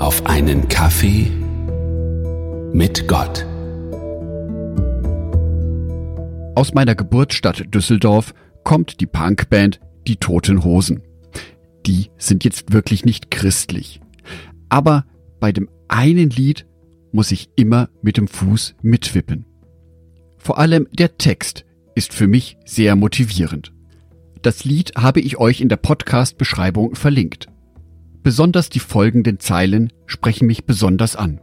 auf einen Kaffee mit Gott. Aus meiner Geburtsstadt Düsseldorf kommt die Punkband Die Toten Hosen. Die sind jetzt wirklich nicht christlich. Aber bei dem einen Lied muss ich immer mit dem Fuß mitwippen. Vor allem der Text ist für mich sehr motivierend. Das Lied habe ich euch in der Podcast-Beschreibung verlinkt. Besonders die folgenden Zeilen sprechen mich besonders an.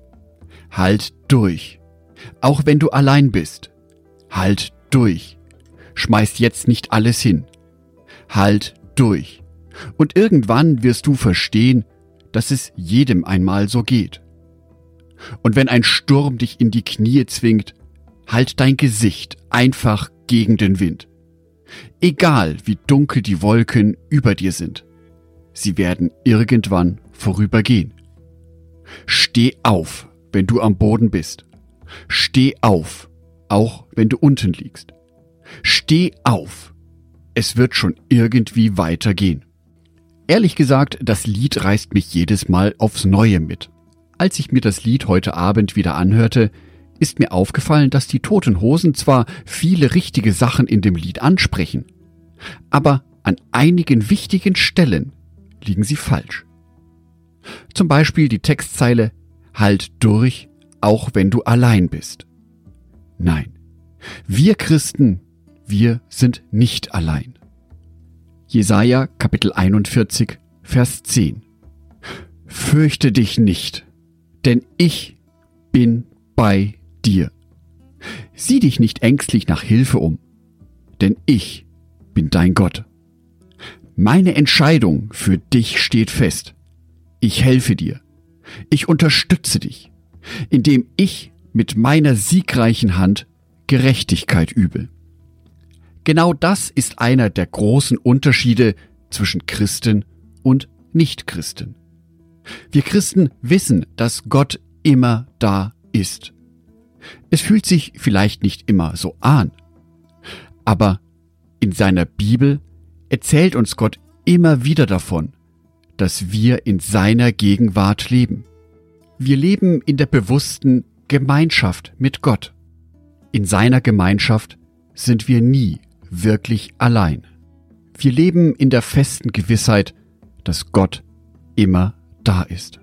Halt durch. Auch wenn du allein bist. Halt durch. Schmeiß jetzt nicht alles hin. Halt durch. Und irgendwann wirst du verstehen, dass es jedem einmal so geht. Und wenn ein Sturm dich in die Knie zwingt, halt dein Gesicht einfach gegen den Wind. Egal wie dunkel die Wolken über dir sind, sie werden irgendwann vorübergehen. Steh auf, wenn du am Boden bist. Steh auf, auch wenn du unten liegst. Steh auf, es wird schon irgendwie weitergehen. Ehrlich gesagt, das Lied reißt mich jedes Mal aufs Neue mit. Als ich mir das Lied heute Abend wieder anhörte, ist mir aufgefallen, dass die Toten Hosen zwar viele richtige Sachen in dem Lied ansprechen, aber an einigen wichtigen Stellen liegen sie falsch. Zum Beispiel die Textzeile Halt durch, auch wenn du allein bist. Nein, wir Christen, wir sind nicht allein. Jesaja Kapitel 41, Vers 10. Fürchte dich nicht, denn ich bin bei dir. Sieh dich nicht ängstlich nach Hilfe um, denn ich bin dein Gott. Meine Entscheidung für dich steht fest. Ich helfe dir. Ich unterstütze dich, indem ich mit meiner siegreichen Hand Gerechtigkeit übe. Genau das ist einer der großen Unterschiede zwischen Christen und Nichtchristen. Wir Christen wissen, dass Gott immer da ist. Es fühlt sich vielleicht nicht immer so an, aber in seiner Bibel erzählt uns Gott immer wieder davon, dass wir in seiner Gegenwart leben. Wir leben in der bewussten Gemeinschaft mit Gott. In seiner Gemeinschaft sind wir nie wirklich allein. Wir leben in der festen Gewissheit, dass Gott immer da ist.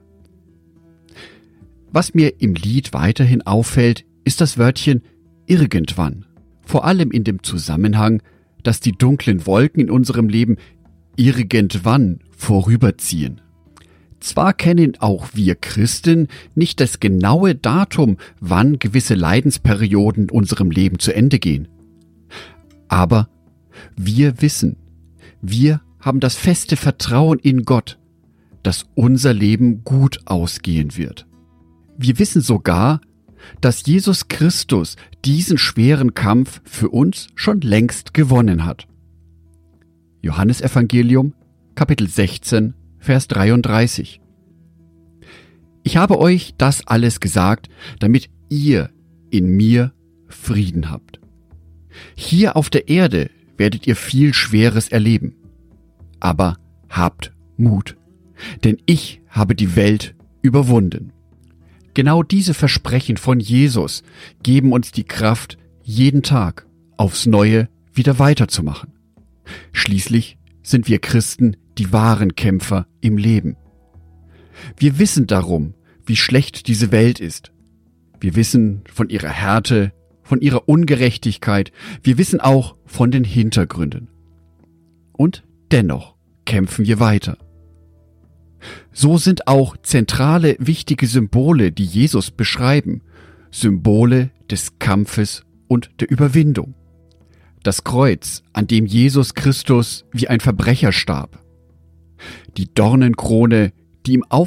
Was mir im Lied weiterhin auffällt, ist das Wörtchen irgendwann. Vor allem in dem Zusammenhang, dass die dunklen Wolken in unserem Leben irgendwann vorüberziehen. Zwar kennen auch wir Christen nicht das genaue Datum, wann gewisse Leidensperioden in unserem Leben zu Ende gehen. Aber wir wissen, wir haben das feste Vertrauen in Gott, dass unser Leben gut ausgehen wird. Wir wissen sogar, dass Jesus Christus diesen schweren Kampf für uns schon längst gewonnen hat. Johannesevangelium, Kapitel 16, Vers 33. Ich habe euch das alles gesagt, damit ihr in mir Frieden habt. Hier auf der Erde werdet ihr viel Schweres erleben. Aber habt Mut, denn ich habe die Welt überwunden. Genau diese Versprechen von Jesus geben uns die Kraft, jeden Tag aufs Neue wieder weiterzumachen. Schließlich sind wir Christen die wahren Kämpfer im Leben. Wir wissen darum, wie schlecht diese Welt ist. Wir wissen von ihrer Härte, von ihrer Ungerechtigkeit. Wir wissen auch von den Hintergründen. Und dennoch kämpfen wir weiter. So sind auch zentrale, wichtige Symbole, die Jesus beschreiben, Symbole des Kampfes und der Überwindung. Das Kreuz, an dem Jesus Christus wie ein Verbrecher starb. Die Dornenkrone, die ihm